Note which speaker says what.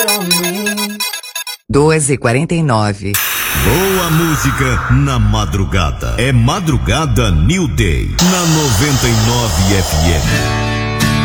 Speaker 1: 2h49.
Speaker 2: Boa música na madrugada. É Madrugada New Day, na 99 FM.